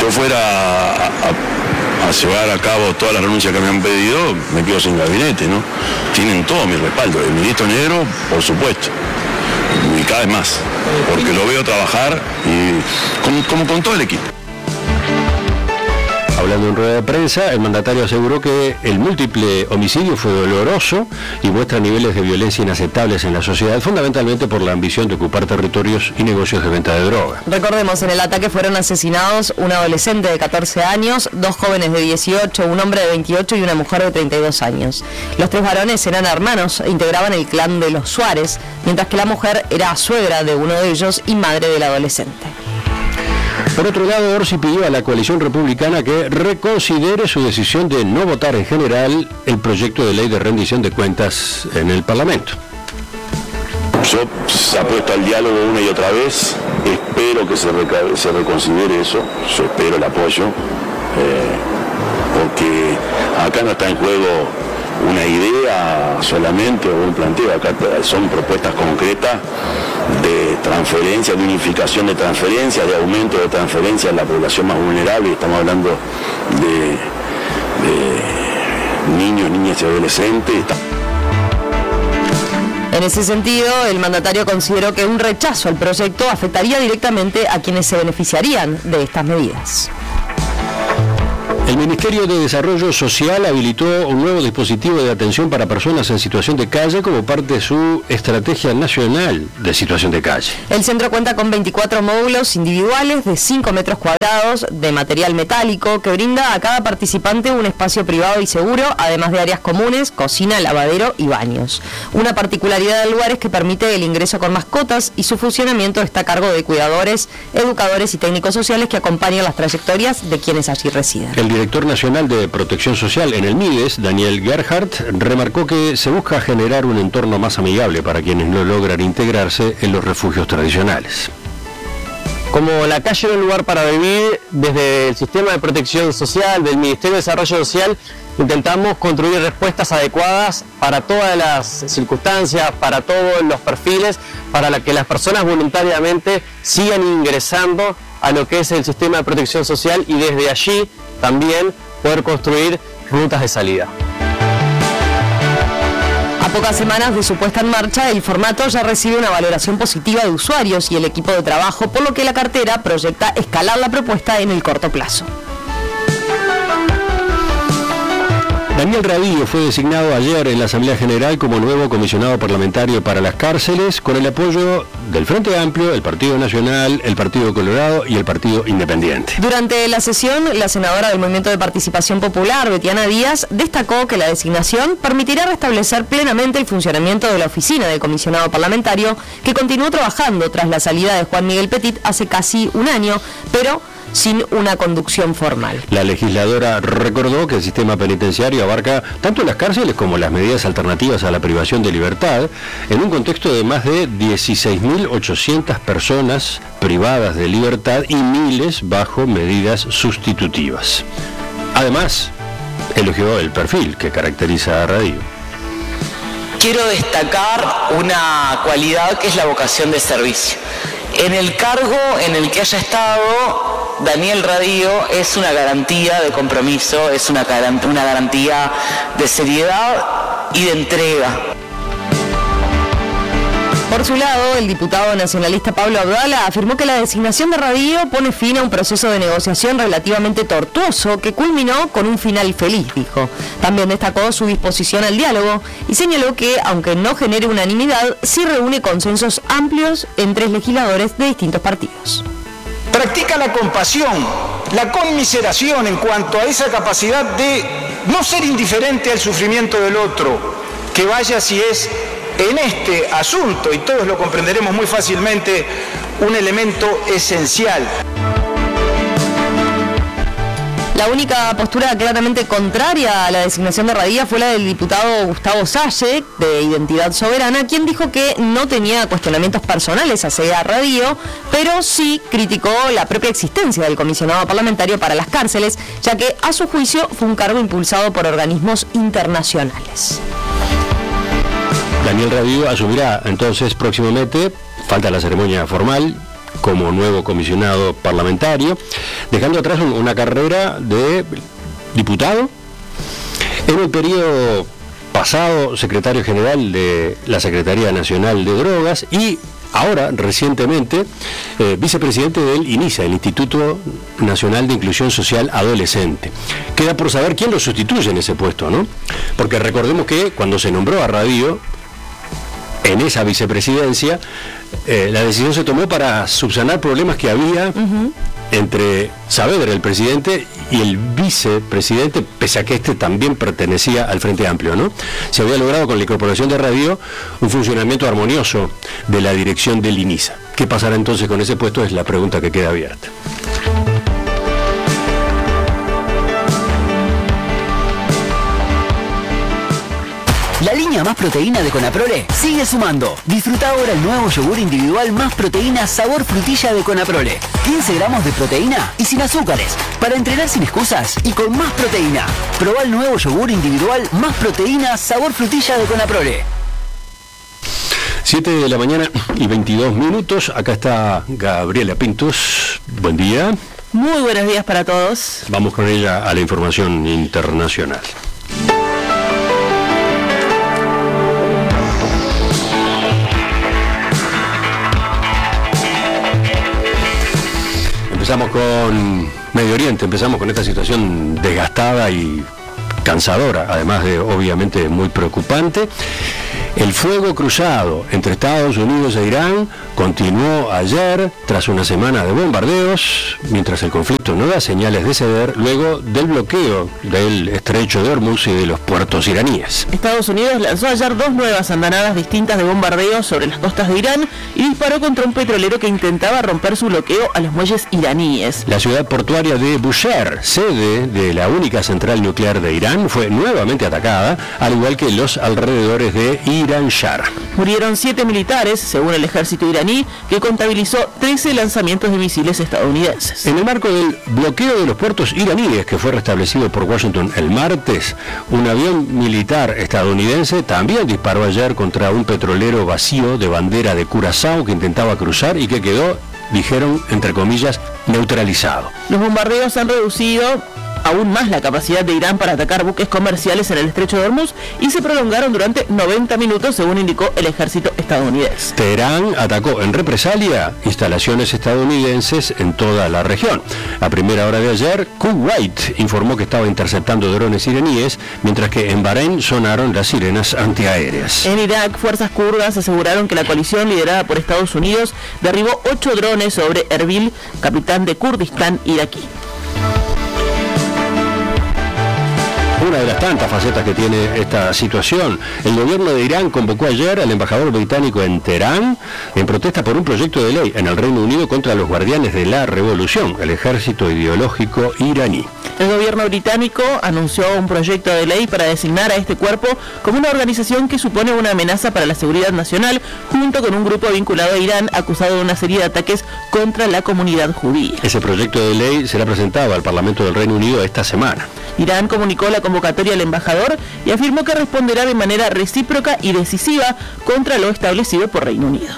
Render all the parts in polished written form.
yo fuera a llevar a cabo todas las renuncias que me han pedido, me quedo sin gabinete, ¿no? Tienen todo mi respaldo. El ministro Negro, por supuesto. Y cada vez más. Porque lo veo trabajar y como con todo el equipo. Hablando en rueda de prensa, el mandatario aseguró que el múltiple homicidio fue doloroso y muestra niveles de violencia inaceptables en la sociedad, fundamentalmente por la ambición de ocupar territorios y negocios de venta de droga. Recordemos, en el ataque fueron asesinados un adolescente de 14 años, 2 jóvenes de 18, un hombre de 28 y una mujer de 32 años. Los 3 varones eran hermanos e integraban el clan de los Suárez, mientras que la mujer era suegra de uno de ellos y madre del adolescente. Por otro lado, Orsi pidió a la coalición republicana que reconsidere su decisión de no votar en general el proyecto de ley de rendición de cuentas en el Parlamento. Yo se apuesto al diálogo una y otra vez, espero que se reconsidere eso, yo espero el apoyo, porque acá no está en juego una idea solamente o un planteo, acá son propuestas concretas de transferencia, de unificación de transferencias, de aumento de transferencias en la población más vulnerable. Estamos hablando de niños, niñas y adolescentes. En ese sentido, el mandatario consideró que un rechazo al proyecto afectaría directamente a quienes se beneficiarían de estas medidas. El Ministerio de Desarrollo Social habilitó un nuevo dispositivo de atención para personas en situación de calle como parte de su estrategia nacional de situación de calle. El centro cuenta con 24 módulos individuales de 5 metros cuadrados de material metálico que brinda a cada participante un espacio privado y seguro, además de áreas comunes, cocina, lavadero y baños. Una particularidad del lugar es que permite el ingreso con mascotas y su funcionamiento está a cargo de cuidadores, educadores y técnicos sociales que acompañan las trayectorias de quienes allí residen. El director nacional de Protección Social en el MIDES, Daniel Gerhardt, remarcó que se busca generar un entorno más amigable para quienes no logran integrarse en los refugios tradicionales. Como la calle era un lugar para vivir, desde el sistema de protección social, del Ministerio de Desarrollo Social, intentamos construir respuestas adecuadas para todas las circunstancias, para todos los perfiles, para que las personas voluntariamente sigan ingresando a lo que es el sistema de protección social y desde allí también poder construir rutas de salida. A pocas semanas de su puesta en marcha, el formato ya recibe una valoración positiva de usuarios y el equipo de trabajo, por lo que la cartera proyecta escalar la propuesta en el corto plazo. Daniel Radillo fue designado ayer en la Asamblea General como nuevo comisionado parlamentario para las cárceles, con el apoyo del Frente Amplio, el Partido Nacional, el Partido Colorado y el Partido Independiente. Durante la sesión, la senadora del Movimiento de Participación Popular, Betiana Díaz, destacó que la designación permitirá restablecer plenamente el funcionamiento de la oficina del comisionado parlamentario, que continuó trabajando tras la salida de Juan Miguel Petit hace casi un año, pero sin una conducción formal. La legisladora recordó que el sistema penitenciario abarca tanto las cárceles como las medidas alternativas a la privación de libertad, en un contexto de más de 16.800 personas privadas de libertad y miles bajo medidas sustitutivas. Además, elogió el perfil que caracteriza a Radillo. Quiero destacar una cualidad que es la vocación de servicio. En el cargo en el que haya estado, Daniel Radillo es una garantía de compromiso, es una garantía de seriedad y de entrega. Por su lado, el diputado nacionalista Pablo Abdala afirmó que la designación de Radillo pone fin a un proceso de negociación relativamente tortuoso que culminó con un final feliz, dijo. También destacó su disposición al diálogo y señaló que, aunque no genere unanimidad, sí reúne consensos amplios entre legisladores de distintos partidos. Practica la compasión, la conmiseración en cuanto a esa capacidad de no ser indiferente al sufrimiento del otro, que vaya si es en este asunto, y todos lo comprenderemos muy fácilmente, un elemento esencial. La única postura claramente contraria a la designación de Radillo fue la del diputado Gustavo Salle, de Identidad Soberana, quien dijo que no tenía cuestionamientos personales hacia Radillo, pero sí criticó la propia existencia del comisionado parlamentario para las cárceles, ya que a su juicio fue un cargo impulsado por organismos internacionales. Daniel Radillo asumirá entonces próximamente, falta la ceremonia formal, como nuevo comisionado parlamentario, dejando atrás una carrera de diputado. En el periodo pasado, secretario general de la Secretaría Nacional de Drogas y ahora, recientemente, vicepresidente del INISA, el Instituto Nacional de Inclusión Social Adolescente. Queda por saber quién lo sustituye en ese puesto, ¿no? Porque recordemos que cuando se nombró a Radio, en esa vicepresidencia, la decisión se tomó para subsanar problemas que había entre Saavedra, el presidente, y el vicepresidente, pese a que este también pertenecía al Frente Amplio, ¿no? Se había logrado con la incorporación de Radio un funcionamiento armonioso de la dirección del INISA. ¿Qué pasará entonces con ese puesto? Es la pregunta que queda abierta. La línea Más Proteína de Conaprole sigue sumando. Disfruta ahora el nuevo yogur individual Más Proteína sabor frutilla de Conaprole. 15 gramos de proteína y sin azúcares. Para entrenar sin excusas y con más proteína. Probá el nuevo yogur individual Más Proteína sabor frutilla de Conaprole. 7 de la mañana y 22 minutos. Acá está Gabriela Pintos. Buen día. Muy buenos días para todos. Vamos con ella a la información internacional. Empezamos con Medio Oriente, empezamos con esta situación desgastada y cansadora, además de obviamente muy preocupante. El fuego cruzado entre Estados Unidos e Irán continuó ayer tras una semana de bombardeos, mientras el conflicto no da señales de ceder luego del bloqueo del estrecho de Hormuz y de los puertos iraníes. Estados Unidos lanzó ayer 2 nuevas andanadas distintas de bombardeos sobre las costas de Irán y disparó contra un petrolero que intentaba romper su bloqueo a los muelles iraníes. La ciudad portuaria de Bushehr, sede de la única central nuclear de Irán, fue nuevamente atacada, al igual que los alrededores de Iran Shah. Murieron 7 militares, según el ejército iraní, que contabilizó 13 lanzamientos de misiles estadounidenses. En el marco del bloqueo de los puertos iraníes, que fue restablecido por Washington el martes, un avión militar estadounidense también disparó ayer contra un petrolero vacío de bandera de Curazao que intentaba cruzar y que quedó, dijeron, entre comillas, neutralizado. Los bombardeos han reducido aún más la capacidad de Irán para atacar buques comerciales en el estrecho de Hormuz y se prolongaron durante 90 minutos, según indicó el ejército estadounidense. Teherán atacó en represalia instalaciones estadounidenses en toda la región. A primera hora de ayer, Kuwait informó que estaba interceptando drones iraníes, mientras que en Bahrein sonaron las sirenas antiaéreas. En Irak, fuerzas kurdas aseguraron que la coalición liderada por Estados Unidos derribó 8 drones sobre Erbil, capital de Kurdistán iraquí. Una de las tantas facetas que tiene esta situación. El gobierno de Irán convocó ayer al embajador británico en Teherán en protesta por un proyecto de ley en el Reino Unido contra los guardianes de la revolución, el ejército ideológico iraní. El gobierno británico anunció un proyecto de ley para designar a este cuerpo como una organización que supone una amenaza para la seguridad nacional, junto con un grupo vinculado a Irán acusado de una serie de ataques contra la comunidad judía. Ese proyecto de ley será presentado al Parlamento del Reino Unido esta semana. Irán comunicó la convocatoria al embajador y afirmó que responderá de manera recíproca y decisiva contra lo establecido por Reino Unido.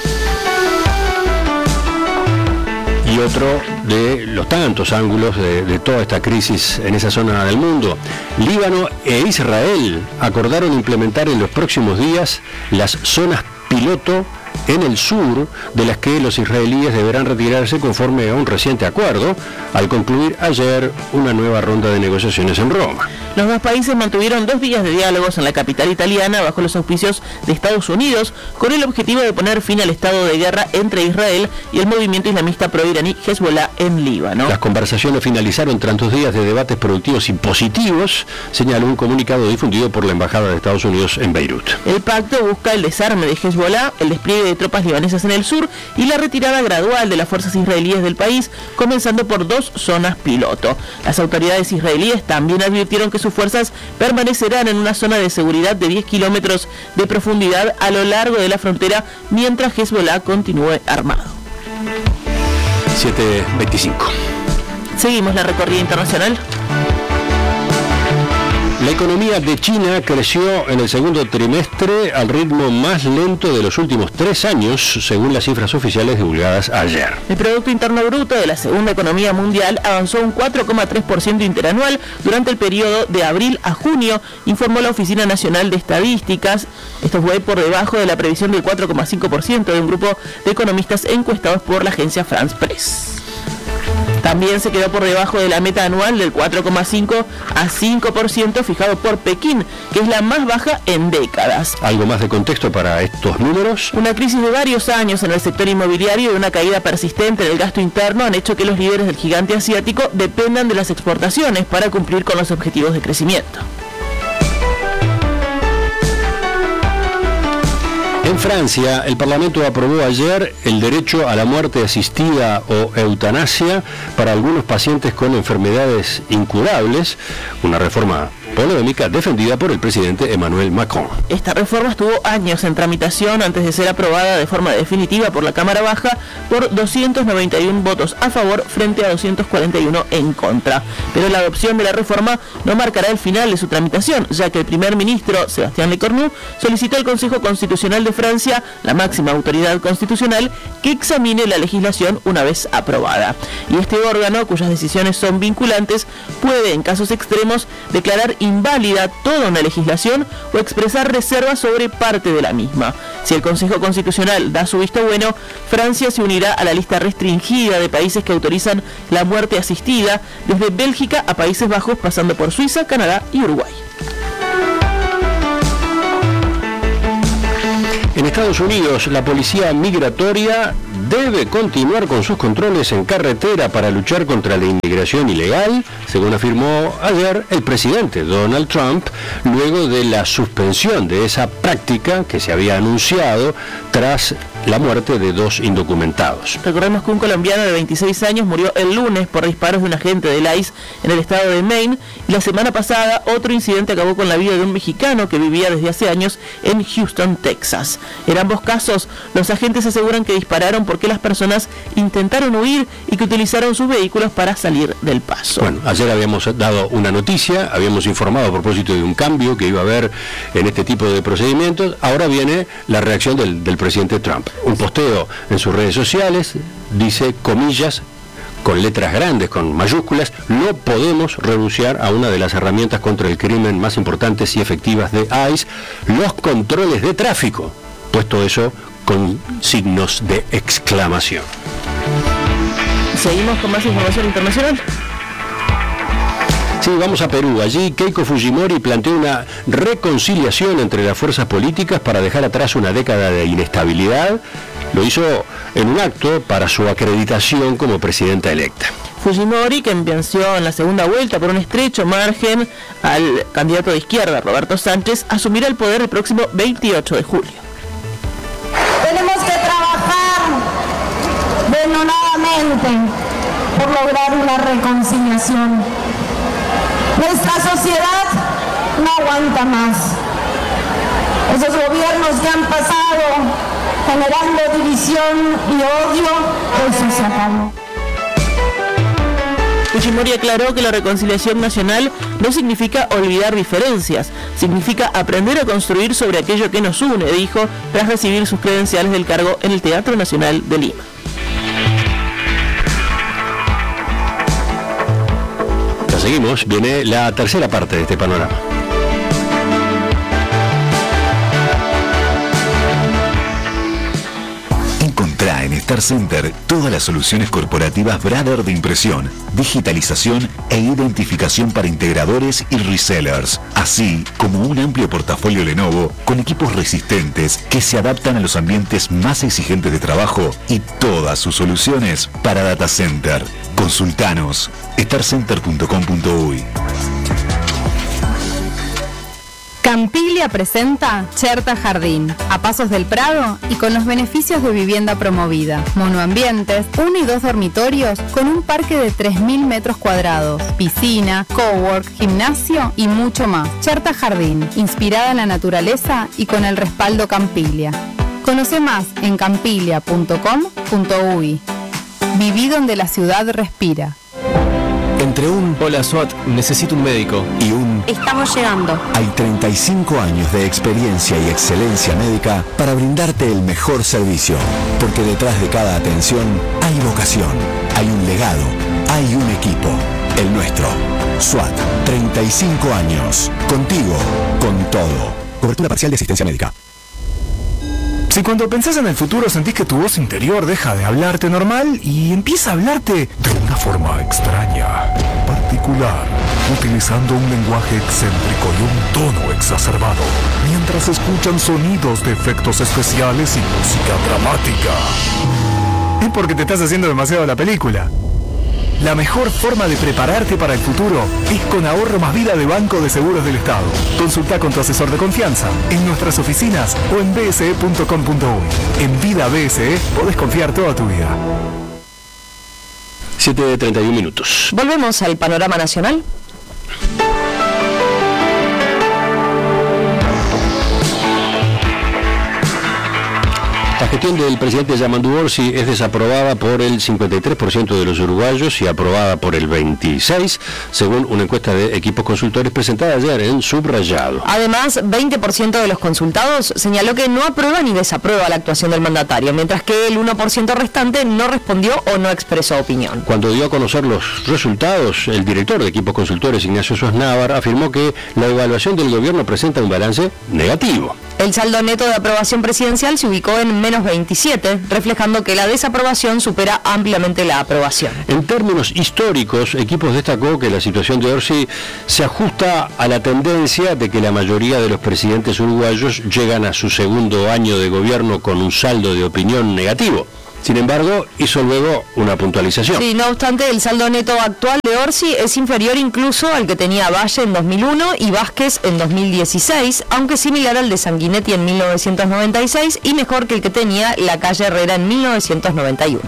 Y otro de los tantos ángulos de toda esta crisis en esa zona del mundo. Líbano e Israel acordaron implementar en los próximos días las zonas piloto en el sur, de las que los israelíes deberán retirarse conforme a un reciente acuerdo, al concluir ayer una nueva ronda de negociaciones en Roma. Los dos países mantuvieron 2 días de diálogos en la capital italiana bajo los auspicios de Estados Unidos, con el objetivo de poner fin al estado de guerra entre Israel y el movimiento islamista pro-iraní Hezbollah en Líbano. Las conversaciones finalizaron tras 2 días de debates productivos y positivos, señaló un comunicado difundido por la Embajada de Estados Unidos en Beirut. El pacto busca el desarme de Hezbollah, el despliegue de tropas libanesas en el sur y la retirada gradual de las fuerzas israelíes del país, comenzando por 2 zonas piloto. Las autoridades israelíes también advirtieron que sus fuerzas permanecerán en una zona de seguridad de 10 kilómetros de profundidad a lo largo de la frontera mientras Hezbollah continúe armado. 7:25. Seguimos la recorrida internacional. La economía de China creció en el segundo trimestre al ritmo más lento de los últimos 3 años, según las cifras oficiales divulgadas ayer. El Producto Interno Bruto de la segunda economía mundial avanzó un 4,3% interanual durante el periodo de abril a junio, informó la Oficina Nacional de Estadísticas. Esto fue por debajo de la previsión del 4,5% de un grupo de economistas encuestados por la agencia France Press. También se quedó por debajo de la meta anual del 4,5 a 5% fijado por Pekín, que es la más baja en décadas. ¿Algo más de contexto para estos números? Una crisis de varios años en el sector inmobiliario y una caída persistente del gasto interno han hecho que los líderes del gigante asiático dependan de las exportaciones para cumplir con los objetivos de crecimiento. En Francia, el Parlamento aprobó ayer el derecho a la muerte asistida o eutanasia para algunos pacientes con enfermedades incurables, una reforma polémica defendida por el presidente Emmanuel Macron. Esta reforma estuvo años en tramitación antes de ser aprobada de forma definitiva por la Cámara Baja por 291 votos a favor frente a 241 en contra. Pero la adopción de la reforma no marcará el final de su tramitación, ya que el primer ministro, Sébastien Lecornu, solicitó al Consejo Constitucional de Francia, la máxima autoridad constitucional, que examine la legislación una vez aprobada. Y este órgano, cuyas decisiones son vinculantes, puede, en casos extremos, declarar inválida toda una legislación o expresar reservas sobre parte de la misma. Si el Consejo Constitucional da su visto bueno, Francia se unirá a la lista restringida de países que autorizan la muerte asistida, desde Bélgica a Países Bajos, pasando por Suiza, Canadá y Uruguay. En Estados Unidos, la policía migratoria debe continuar con sus controles en carretera para luchar contra la inmigración ilegal, según afirmó ayer el presidente Donald Trump, luego de la suspensión de esa práctica que se había anunciado tras la muerte de 2 indocumentados. Recordemos que un colombiano de 26 años murió el lunes por disparos de un agente del ICE en el estado de Maine, y la semana pasada otro incidente acabó con la vida de un mexicano que vivía desde hace años en Houston, Texas. En ambos casos, los agentes aseguran que dispararon porque las personas intentaron huir y que utilizaron sus vehículos para salir del paso. Bueno, ayer habíamos dado una noticia, habíamos informado a propósito de un cambio que iba a haber en este tipo de procedimientos. Ahora viene la reacción del presidente Trump. Un posteo en sus redes sociales dice, comillas, con letras grandes, con mayúsculas: no podemos renunciar a una de las herramientas contra el crimen más importantes y efectivas de ICE, los controles de tráfico. Puesto eso con signos de exclamación. Seguimos con más información internacional. Sí, vamos a Perú. Allí Keiko Fujimori planteó una reconciliación entre las fuerzas políticas para dejar atrás una década de inestabilidad. Lo hizo en un acto para su acreditación como presidenta electa. Fujimori, que venció en la segunda vuelta por un estrecho margen al candidato de izquierda, Roberto Sánchez, asumirá el poder el próximo 28 de julio. Tenemos que trabajar denodadamente por lograr una reconciliación. Nuestra sociedad no aguanta más. Esos gobiernos que han pasado generando división y odio, eso se acabó. Fujimori aclaró que la reconciliación nacional no significa olvidar diferencias, significa aprender a construir sobre aquello que nos une, dijo, tras recibir sus credenciales del cargo en el Teatro Nacional de Lima. Ya seguimos, viene la tercera parte de este panorama. Encontrá en Star Center todas las soluciones corporativas Brother de impresión, digitalización e identificación para integradores y resellers, así como un amplio portafolio Lenovo con equipos resistentes que se adaptan a los ambientes más exigentes de trabajo y todas sus soluciones para data center. Consultanos starcenter.com.uy. Campiglia presenta Cherta Jardín, a pasos del Prado y con los beneficios de vivienda promovida. Monoambientes, 1 y 2 dormitorios con un parque de 3.000 metros cuadrados, piscina, cowork, gimnasio y mucho más. Cherta Jardín, inspirada en la naturaleza y con el respaldo Campiglia. Conoce más en campiglia.com.uy. Viví donde la ciudad respira. Entre un hola SWAT, necesito un médico y un estamos llegando. Hay 35 años de experiencia y excelencia médica para brindarte el mejor servicio. Porque detrás de cada atención hay vocación, hay un legado, hay un equipo. El nuestro. SWAT, 35 años. Contigo, con todo. Cobertura parcial de asistencia médica. Si cuando pensás en el futuro sentís que tu voz interior deja de hablarte normal y empieza a hablarte de una forma extraña, particular, utilizando un lenguaje excéntrico y un tono exacerbado, mientras escuchan sonidos de efectos especiales y música dramática, es porque te estás haciendo demasiado la película. La mejor forma de prepararte para el futuro es con Ahorro Más Vida de Banco de Seguros del Estado. Consulta con tu asesor de confianza en nuestras oficinas o en bse.com.uy. En Vida BSE podés confiar toda tu vida. 7:31. Volvemos al panorama nacional. La gestión del presidente Yamandu Orsi es desaprobada por el 53% de los uruguayos y aprobada por el 26%, según una encuesta de Equipos Consultores presentada ayer en Subrayado. Además, 20% de los consultados señaló que no aprueba ni desaprueba la actuación del mandatario, mientras que el 1% restante no respondió o no expresó opinión. Cuando dio a conocer los resultados, el director de Equipos Consultores, Ignacio Sosnávar, afirmó que la evaluación del gobierno presenta un balance negativo. El saldo neto de aprobación presidencial se ubicó en menos 27, reflejando que la desaprobación supera ampliamente la aprobación. En términos históricos, Equipos destacó que la situación de Orsi se ajusta a la tendencia de que la mayoría de los presidentes uruguayos llegan a su segundo año de gobierno con un saldo de opinión negativo. Sin embargo, hizo luego una puntualización. Sí, no obstante, el saldo neto actual de Orsi es inferior incluso al que tenía Valle en 2001 y Vázquez en 2016, aunque similar al de Sanguinetti en 1996 y mejor que el que tenía Lacalle Herrera en 1991.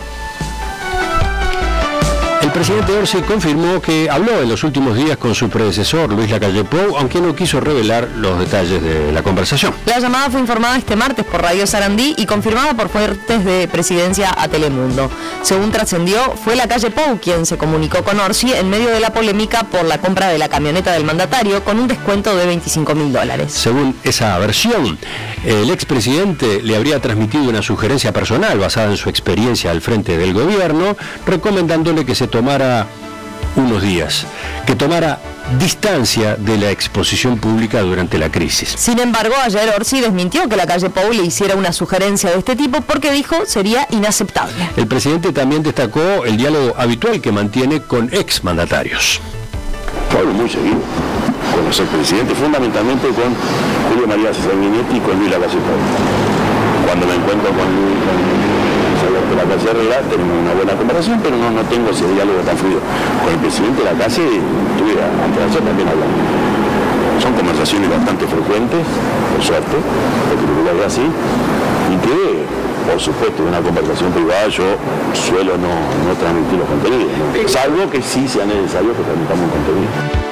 El presidente Orsi confirmó que habló en los últimos días con su predecesor, Luis Lacalle Pou, aunque no quiso revelar los detalles de la conversación. La llamada fue informada este martes por Radio Sarandí y confirmada por fuentes de presidencia a Telemundo. Según trascendió, fue Lacalle Pou quien se comunicó con Orsi en medio de la polémica por la compra de la camioneta del mandatario con un descuento de $25.000. Según esa versión, el expresidente le habría transmitido una sugerencia personal basada en su experiencia al frente del gobierno, recomendándole que se tomara unos días, que tomara distancia de la exposición pública durante la crisis. Sin embargo, ayer Orsi desmintió que Lacalle Pou le hiciera una sugerencia de este tipo porque dijo sería inaceptable. El presidente también destacó el diálogo habitual que mantiene con exmandatarios. Hablo muy seguido con los expresidentes, fundamentalmente con Julio María Sanguinetti y con Luis Lacalle Pou. Cuando me encuentro con la calle Herrera tenemos una buena conversación, pero no tengo ese diálogo tan fluido. Con el presidente de la calle estuve antes de ayer también hablando. Son conversaciones bastante frecuentes, por suerte, porque es así, y que, por supuesto, en una conversación privada yo suelo no transmitir los contenidos, ¿no? Salvo que sí sea necesario que transmitamos un contenido.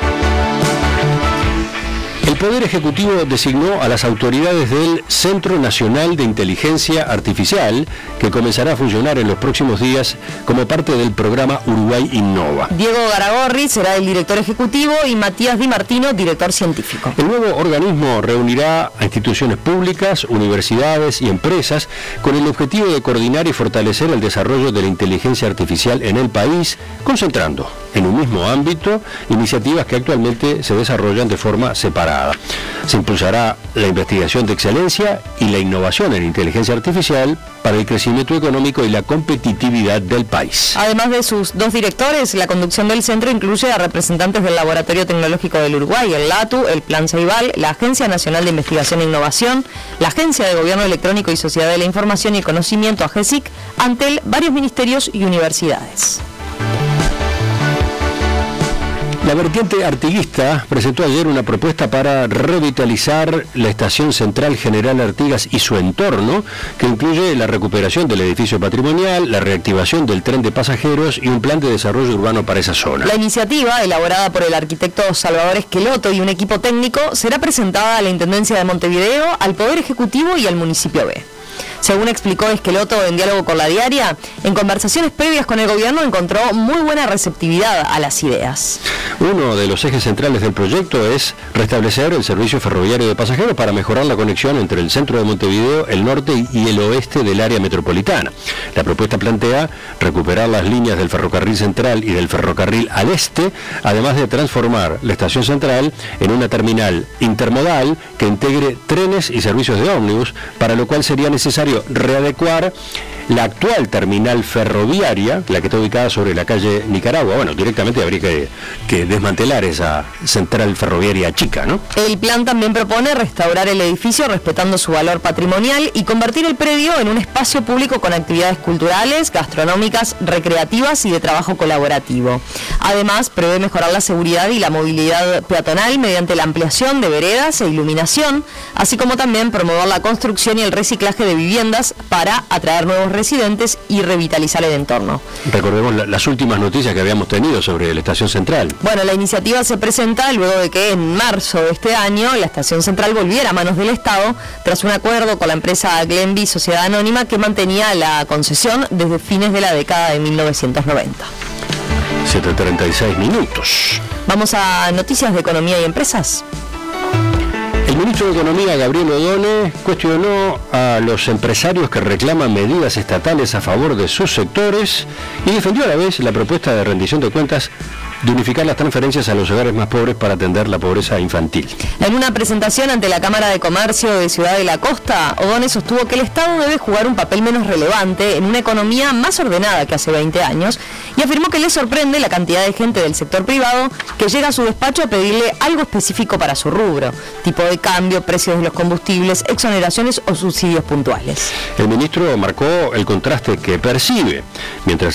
El Poder Ejecutivo designó a las autoridades del Centro Nacional de Inteligencia Artificial, que comenzará a funcionar en los próximos días como parte del programa Uruguay Innova. Diego Garagorri será el director ejecutivo y Matías Di Martino, director científico. El nuevo organismo reunirá a instituciones públicas, universidades y empresas con el objetivo de coordinar y fortalecer el desarrollo de la inteligencia artificial en el país, concentrando en un mismo ámbito iniciativas que actualmente se desarrollan de forma separada. Se impulsará la investigación de excelencia y la innovación en inteligencia artificial para el crecimiento económico y la competitividad del país. Además de sus dos directores, la conducción del centro incluye a representantes del Laboratorio Tecnológico del Uruguay, el LATU, el Plan Ceibal, la Agencia Nacional de Investigación e Innovación, la Agencia de Gobierno Electrónico y Sociedad de la Información y Conocimiento, AGESIC, Antel, varios ministerios y universidades. La vertiente artiguista presentó ayer una propuesta para revitalizar la Estación Central General Artigas y su entorno, que incluye la recuperación del edificio patrimonial, la reactivación del tren de pasajeros y un plan de desarrollo urbano para esa zona. La iniciativa, elaborada por el arquitecto Salvador Esqueloto y un equipo técnico, será presentada a la Intendencia de Montevideo, al Poder Ejecutivo y al Municipio B. Según explicó Esqueloto en diálogo con La Diaria, en conversaciones previas con el gobierno encontró muy buena receptividad a las ideas. Uno de los ejes centrales del proyecto es restablecer el servicio ferroviario de pasajeros para mejorar la conexión entre el centro de Montevideo, el norte y el oeste del área metropolitana. La propuesta plantea recuperar las líneas del ferrocarril central y del ferrocarril al este, además de transformar la estación central en una terminal intermodal que integre trenes y servicios de ómnibus, para lo cual sería necesario readecuar la actual terminal ferroviaria, la que está ubicada sobre la calle Nicaragua. Bueno, directamente habría que desmantelar esa central ferroviaria chica, ¿no? El plan también propone restaurar el edificio respetando su valor patrimonial y convertir el predio en un espacio público con actividades culturales, gastronómicas, recreativas y de trabajo colaborativo. Además, prevé mejorar la seguridad y la movilidad peatonal mediante la ampliación de veredas e iluminación, así como también promover la construcción y el reciclaje de viviendas para atraer nuevos residentes y revitalizar el entorno. Recordemos las últimas noticias que habíamos tenido sobre la estación central. Bueno, la iniciativa se presenta luego de que en marzo de este año la estación central volviera a manos del Estado tras un acuerdo con la empresa Glenby Sociedad Anónima que mantenía la concesión desde fines de la década de 1990. 7:36 minutos. Vamos a noticias de economía y empresas. El ministro de Economía, Gabriel Odone, cuestionó a los empresarios que reclaman medidas estatales a favor de sus sectores y defendió a la vez la propuesta de rendición de cuentas de unificar las transferencias a los hogares más pobres para atender la pobreza infantil. En una presentación ante la Cámara de Comercio de Ciudad de la Costa, Odone sostuvo que el Estado debe jugar un papel menos relevante en una economía más ordenada que hace 20 años y afirmó que le sorprende la cantidad de gente del sector privado que llega a su despacho a pedirle algo específico para su rubro, tipo de cambio, precios de los combustibles, exoneraciones o subsidios puntuales. El ministro marcó el contraste que percibe mientras